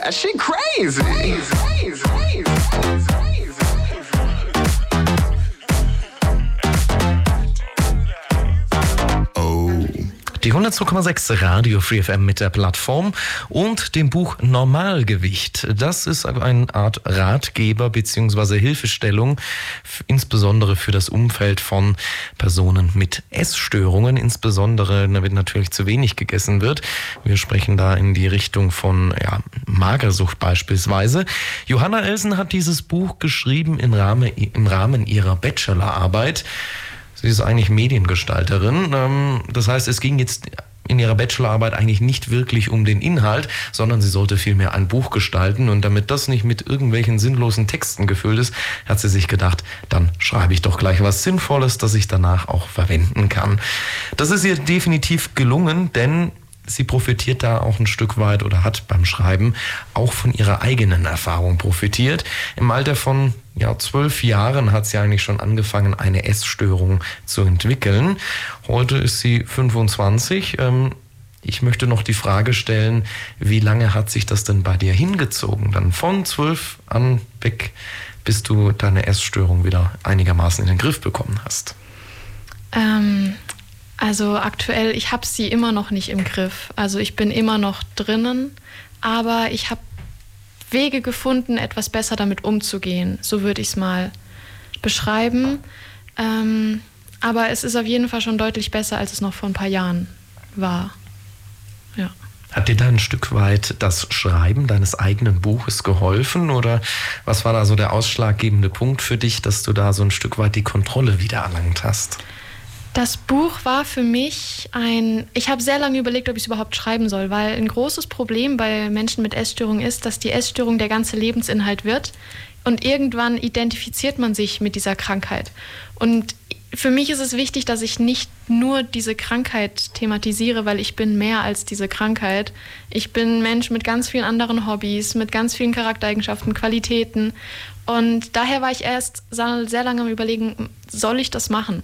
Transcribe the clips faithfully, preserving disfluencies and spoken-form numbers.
That shit crazy. crazy, crazy, crazy, crazy. Die hundertzwei Komma sechs Radio Free F M mit der Plattform und dem Buch Normalgewicht. Das ist eine Art Ratgeber bzw. Hilfestellung, insbesondere für das Umfeld von Personen mit Essstörungen, insbesondere wenn natürlich zu wenig gegessen wird. Wir sprechen da in die Richtung von ja, Magersucht beispielsweise. Johanna Elsen hat dieses Buch geschrieben im Rahmen, im Rahmen ihrer Bachelorarbeit. Sie ist eigentlich Mediengestalterin. Das heißt, es ging jetzt in ihrer Bachelorarbeit eigentlich nicht wirklich um den Inhalt, sondern sie sollte vielmehr ein Buch gestalten. Und damit das nicht mit irgendwelchen sinnlosen Texten gefüllt ist, hat sie sich gedacht, dann schreibe ich doch gleich was Sinnvolles, das ich danach auch verwenden kann. Das ist ihr definitiv gelungen, denn sie profitiert da auch ein Stück weit oder hat beim Schreiben auch von ihrer eigenen Erfahrung profitiert. Im Alter von ja, zwölf Jahren hat sie eigentlich schon angefangen, eine Essstörung zu entwickeln. Heute ist sie fünfundzwanzig. Ich möchte noch die Frage stellen, wie lange hat sich das denn bei dir hingezogen? Dann von zwölf an weg, bis du deine Essstörung wieder einigermaßen in den Griff bekommen hast. Ähm... Also aktuell, ich habe sie immer noch nicht im Griff. Also ich bin immer noch drinnen, aber ich habe Wege gefunden, etwas besser damit umzugehen. So würde ich es mal beschreiben. Ähm, aber es ist auf jeden Fall schon deutlich besser, als es noch vor ein paar Jahren war. Ja. Hat dir da ein Stück weit das Schreiben deines eigenen Buches geholfen oder was war da so der ausschlaggebende Punkt für dich, dass du da so ein Stück weit die Kontrolle wieder erlangt hast? Das Buch war für mich ein... Ich habe sehr lange überlegt, ob ich es überhaupt schreiben soll, weil ein großes Problem bei Menschen mit Essstörung ist, dass die Essstörung der ganze Lebensinhalt wird und irgendwann identifiziert man sich mit dieser Krankheit. Und für mich ist es wichtig, dass ich nicht nur diese Krankheit thematisiere, weil ich bin mehr als diese Krankheit. Ich bin ein Mensch mit ganz vielen anderen Hobbys, mit ganz vielen Charaktereigenschaften, Qualitäten. Und daher war ich erst sehr lange am Überlegen, soll ich das machen?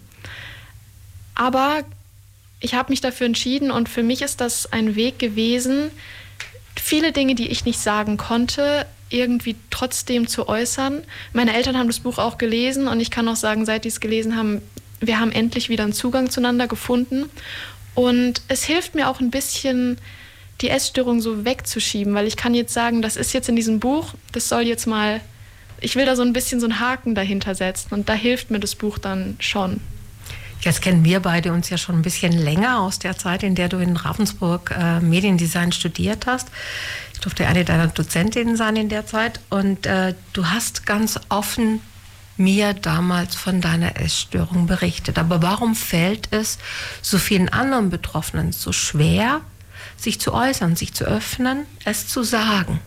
Aber ich habe mich dafür entschieden und für mich ist das ein Weg gewesen, viele Dinge, die ich nicht sagen konnte, irgendwie trotzdem zu äußern. Meine Eltern haben das Buch auch gelesen und ich kann auch sagen, seit die es gelesen haben, wir haben endlich wieder einen Zugang zueinander gefunden. Und es hilft mir auch ein bisschen, die Essstörung so wegzuschieben, weil ich kann jetzt sagen, das ist jetzt in diesem Buch, das soll jetzt mal, ich will da so ein bisschen so einen Haken dahinter setzen und da hilft mir das Buch dann schon. Jetzt kennen wir beide uns ja schon ein bisschen länger aus der Zeit, in der du in Ravensburg äh, Mediendesign studiert hast. Ich durfte eine deiner Dozentinnen sein in der Zeit und äh, du hast ganz offen mir damals von deiner Essstörung berichtet. Aber warum fällt es so vielen anderen Betroffenen so schwer, sich zu äußern, sich zu öffnen, es zu sagen?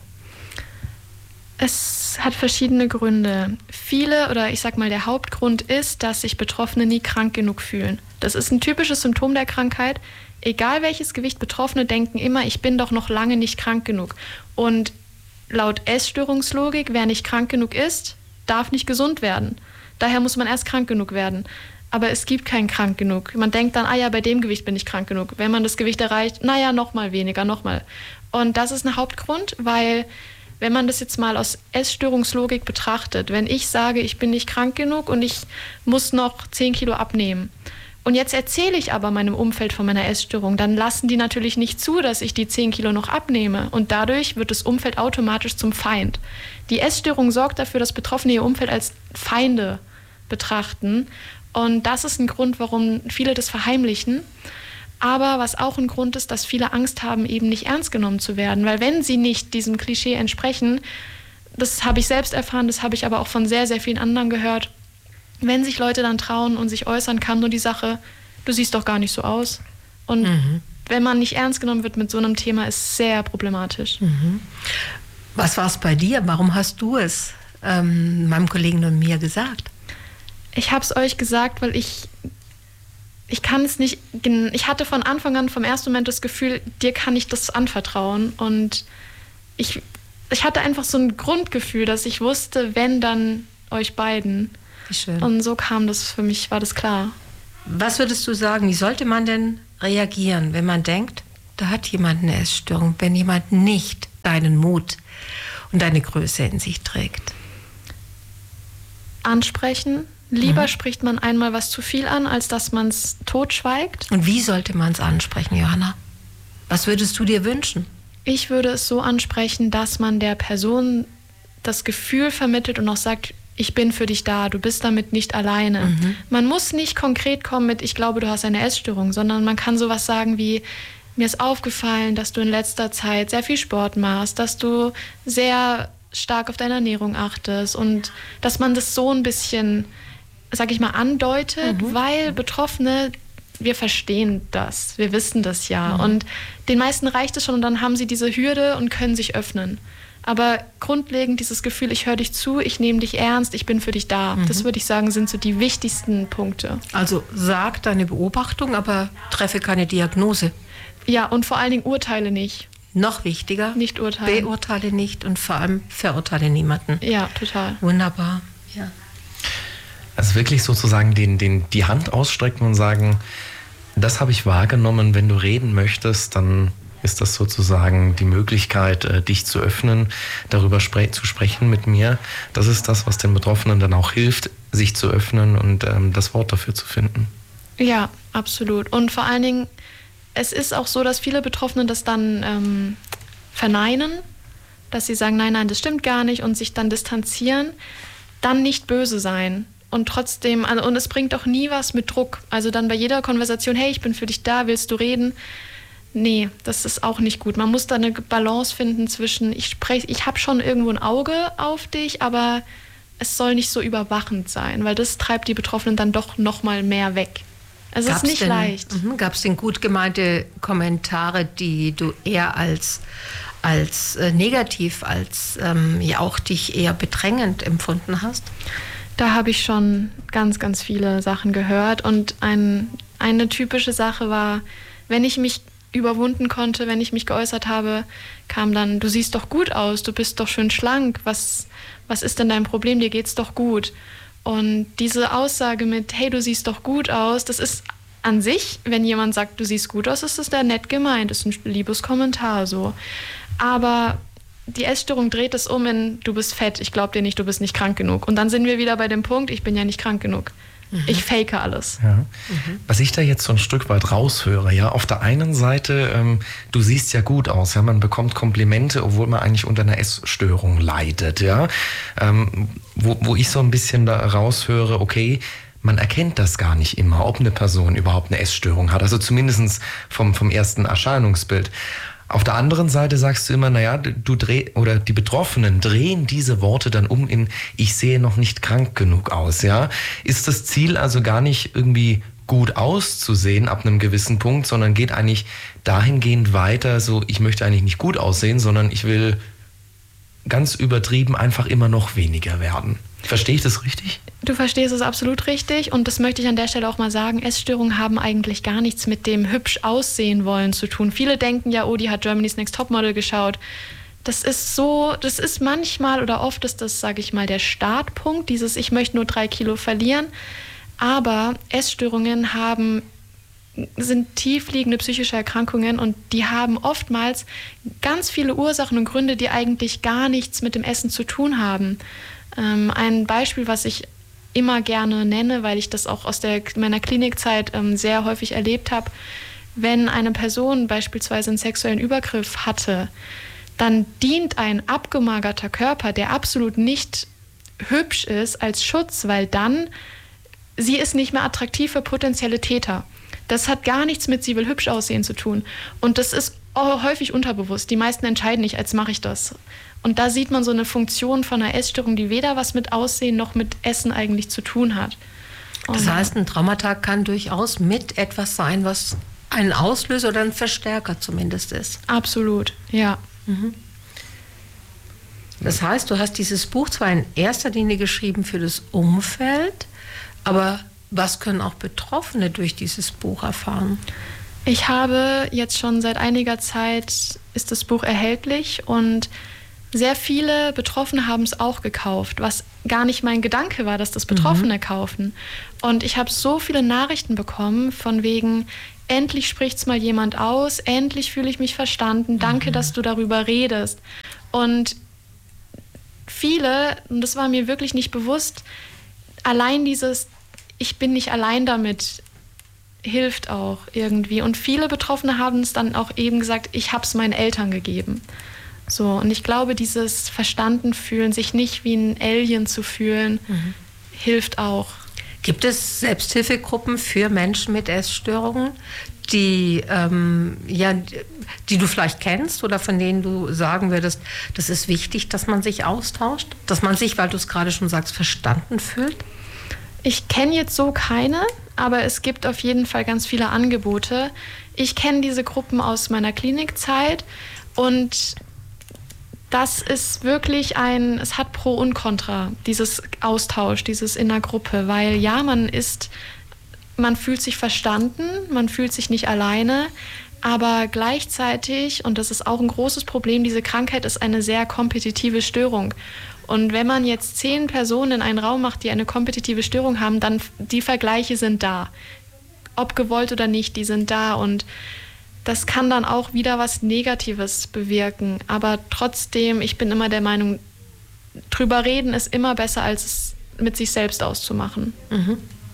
Es hat verschiedene Gründe. Viele, oder ich sag mal, der Hauptgrund ist, dass sich Betroffene nie krank genug fühlen. Das ist ein typisches Symptom der Krankheit. Egal welches Gewicht, Betroffene denken immer, ich bin doch noch lange nicht krank genug. Und laut Essstörungslogik, wer nicht krank genug ist, darf nicht gesund werden. Daher muss man erst krank genug werden. Aber es gibt kein krank genug. Man denkt dann, ah ja, bei dem Gewicht bin ich krank genug. Wenn man das Gewicht erreicht, naja, noch mal weniger, noch mal. Und das ist ein Hauptgrund, weil wenn man das jetzt mal aus Essstörungslogik betrachtet, wenn ich sage, ich bin nicht krank genug und ich muss noch zehn Kilo abnehmen und jetzt erzähle ich aber meinem Umfeld von meiner Essstörung, dann lassen die natürlich nicht zu, dass ich die zehn Kilo noch abnehme und dadurch wird das Umfeld automatisch zum Feind. Die Essstörung sorgt dafür, dass Betroffene ihr Umfeld als Feinde betrachten und das ist ein Grund, warum viele das verheimlichen. Aber was auch ein Grund ist, dass viele Angst haben, eben nicht ernst genommen zu werden. Weil wenn sie nicht diesem Klischee entsprechen, das habe ich selbst erfahren, das habe ich aber auch von sehr, sehr vielen anderen gehört, wenn sich Leute dann trauen und sich äußern, kam nur die Sache, du siehst doch gar nicht so aus. Und mhm. wenn man nicht ernst genommen wird mit so einem Thema, ist es sehr problematisch. Mhm. Was war es bei dir? Warum hast du es ähm, meinem Kollegen und mir gesagt? Ich habe es euch gesagt, weil ich... Ich kann es nicht, ich hatte von Anfang an, vom ersten Moment das Gefühl, dir kann ich das anvertrauen. Und ich, ich hatte einfach so ein Grundgefühl, dass ich wusste, wenn, dann euch beiden. Wie schön. Und so kam das für mich, war das klar. Was würdest du sagen, wie sollte man denn reagieren, wenn man denkt, da hat jemand eine Essstörung, wenn jemand nicht deinen Mut und deine Größe in sich trägt? Ansprechen. Lieber Mhm. spricht man einmal was zu viel an, als dass man es totschweigt. Und wie sollte man es ansprechen, Johanna? Was würdest du dir wünschen? Ich würde es so ansprechen, dass man der Person das Gefühl vermittelt und auch sagt, ich bin für dich da, du bist damit nicht alleine. Mhm. Man muss nicht konkret kommen mit, ich glaube, du hast eine Essstörung, sondern man kann sowas sagen wie, mir ist aufgefallen, dass du in letzter Zeit sehr viel Sport machst, dass du sehr stark auf deine Ernährung achtest und dass man das so ein bisschen, sag ich mal, andeutet, Mhm. weil Betroffene, wir verstehen das, wir wissen das ja. Und den meisten reicht es schon und dann haben sie diese Hürde und können sich öffnen. Aber grundlegend dieses Gefühl, ich höre dich zu, ich nehme dich ernst, ich bin für dich da. Das würde ich sagen, sind so die wichtigsten Punkte. Also sag deine Beobachtung, aber treffe keine Diagnose. Ja, und vor allen Dingen urteile nicht. Noch wichtiger, Nicht urteilen. beurteile nicht und vor allem verurteile niemanden. Ja, total. Wunderbar. Ja. Also wirklich sozusagen den, den, die Hand ausstrecken und sagen, das habe ich wahrgenommen, wenn du reden möchtest, dann ist das sozusagen die Möglichkeit, äh, dich zu öffnen, darüber spre- zu sprechen mit mir. Das ist das, was den Betroffenen dann auch hilft, sich zu öffnen und ähm, das Wort dafür zu finden. Ja, absolut. Und vor allen Dingen, es ist auch so, dass viele Betroffene das dann ähm, verneinen, dass sie sagen, nein, nein, das stimmt gar nicht und sich dann distanzieren, dann nicht böse sein. Und trotzdem, also, und es bringt auch nie was mit Druck. Also dann bei jeder Konversation, hey, ich bin für dich da, willst du reden? Nee, das ist auch nicht gut. Man muss da eine Balance finden zwischen, ich spreche, ich habe schon irgendwo ein Auge auf dich, aber es soll nicht so überwachend sein, weil das treibt die Betroffenen dann doch noch mal mehr weg. Es ist nicht denn, leicht. Mhm, gab es denn gut gemeinte Kommentare, die du eher als, als äh, negativ, als ähm, ja auch dich eher bedrängend empfunden hast? Da habe ich schon ganz, ganz viele Sachen gehört. Und ein, eine typische Sache war, wenn ich mich überwunden konnte, wenn ich mich geäußert habe, kam dann, du siehst doch gut aus, du bist doch schön schlank, was, was ist denn dein Problem, dir geht's doch gut. Und diese Aussage mit, hey, du siehst doch gut aus, das ist an sich, wenn jemand sagt, du siehst gut aus, ist das da nett gemeint, ist ein liebes Kommentar so. Aber die Essstörung dreht es um in, du bist fett, ich glaube dir nicht, du bist nicht krank genug. Und dann sind wir wieder bei dem Punkt, ich bin ja nicht krank genug. Mhm. Ich fake alles. Ja. Mhm. Was ich da jetzt so ein Stück weit raushöre, ja, auf der einen Seite, ähm, du siehst ja gut aus, ja, man bekommt Komplimente, obwohl man eigentlich unter einer Essstörung leidet, ja, ähm, wo, wo ich so ein bisschen da raushöre, okay, man erkennt das gar nicht immer, ob eine Person überhaupt eine Essstörung hat, also zumindest vom, vom ersten Erscheinungsbild. Auf der anderen Seite sagst du immer, naja, du dreh, oder die Betroffenen drehen diese Worte dann um in, ich sehe noch nicht krank genug aus, ja. Ist das Ziel also gar nicht irgendwie gut auszusehen ab einem gewissen Punkt, sondern geht eigentlich dahingehend weiter, so, ich möchte eigentlich nicht gut aussehen, sondern ich will ganz übertrieben einfach immer noch weniger werden. Verstehe ich das richtig? Du verstehst es absolut richtig und das möchte ich an der Stelle auch mal sagen. Essstörungen haben eigentlich gar nichts mit dem hübsch aussehen wollen zu tun. Viele denken ja, oh, die hat Germany's Next Topmodel geschaut. Das ist so, das ist manchmal oder oft ist das, sage ich mal, der Startpunkt, dieses ich möchte nur drei Kilo verlieren. Aber Essstörungen haben, sind tiefliegende psychische Erkrankungen und die haben oftmals ganz viele Ursachen und Gründe, die eigentlich gar nichts mit dem Essen zu tun haben. Ähm, ein Beispiel, was ich immer gerne nenne, weil ich das auch aus der, meiner Klinikzeit ähm, sehr häufig erlebt habe, wenn eine Person beispielsweise einen sexuellen Übergriff hatte, dann dient ein abgemagerter Körper, der absolut nicht hübsch ist, als Schutz, weil dann, sie ist nicht mehr attraktiv für potenzielle Täter. Das hat gar nichts mit sie will hübsch aussehen zu tun. Und das ist häufig unterbewusst. Die meisten entscheiden nicht, als mache ich das. Und da sieht man so eine Funktion von einer Essstörung, die weder was mit Aussehen noch mit Essen eigentlich zu tun hat. Und das heißt, ein Traumata kann durchaus mit etwas sein, was ein Auslöser oder ein Verstärker zumindest ist. Absolut, ja. Mhm. Das heißt, du hast dieses Buch zwar in erster Linie geschrieben für das Umfeld, aber was können auch Betroffene durch dieses Buch erfahren? Ich habe jetzt schon seit einiger Zeit, ist das Buch erhältlich und sehr viele Betroffene haben es auch gekauft, was gar nicht mein Gedanke war, dass das Betroffene mhm. kaufen. Und ich habe so viele Nachrichten bekommen von wegen, endlich spricht's mal jemand aus, endlich fühle ich mich verstanden, danke, mhm. dass du darüber redest. Und viele, und das war mir wirklich nicht bewusst, allein dieses, ich bin nicht allein damit, hilft auch irgendwie. Und viele Betroffene haben es dann auch eben gesagt, ich habe es meinen Eltern gegeben. So, und ich glaube, dieses Verstanden fühlen, sich nicht wie ein Alien zu fühlen, mhm. hilft auch. Gibt es Selbsthilfegruppen für Menschen mit Essstörungen, die, ähm, ja, die du vielleicht kennst oder von denen du sagen würdest, das ist wichtig, dass man sich austauscht, dass man sich, weil du es gerade schon sagst, verstanden fühlt? Ich kenne jetzt so keine, aber es gibt auf jeden Fall ganz viele Angebote. Ich kenne diese Gruppen aus meiner Klinikzeit und das ist wirklich ein, es hat Pro und Contra, dieses Austausch, dieses in der Gruppe, weil ja, man ist, man fühlt sich verstanden, man fühlt sich nicht alleine, aber gleichzeitig, und das ist auch ein großes Problem, diese Krankheit ist eine sehr kompetitive Störung. Und wenn man jetzt zehn Personen in einen Raum macht, die eine kompetitive Störung haben, dann die Vergleiche sind da. Ob gewollt oder nicht, die sind da. Und das kann dann auch wieder was Negatives bewirken. Aber trotzdem, ich bin immer der Meinung, drüber reden ist immer besser, als es mit sich selbst auszumachen. Mhm.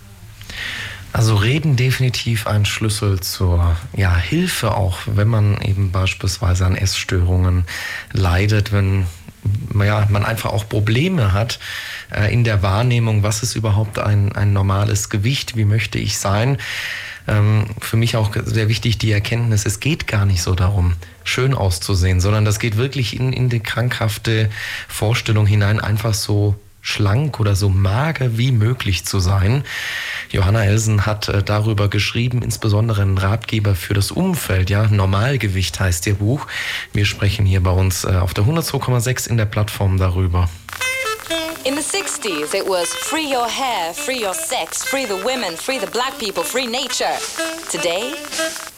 Also reden definitiv ein Schlüssel zur ja, Hilfe, auch wenn man eben beispielsweise an Essstörungen leidet, wenn ja, man einfach auch Probleme hat äh, in der Wahrnehmung, was ist überhaupt ein, ein normales Gewicht, wie möchte ich sein. Ähm, für mich auch sehr wichtig die Erkenntnis, es geht gar nicht so darum, schön auszusehen, sondern das geht wirklich in, in die krankhafte Vorstellung hinein, einfach so schlank oder so mager wie möglich zu sein. Johanna Elsen hat äh, darüber geschrieben, insbesondere einen Ratgeber für das Umfeld. Ja, Normalgewicht heißt ihr Buch. Wir sprechen hier bei uns äh, auf der hundertzwei Komma sechs in der Plattform darüber. In the sixties, it was free your hair, free your sex, free the women, free the black people, free nature. Today,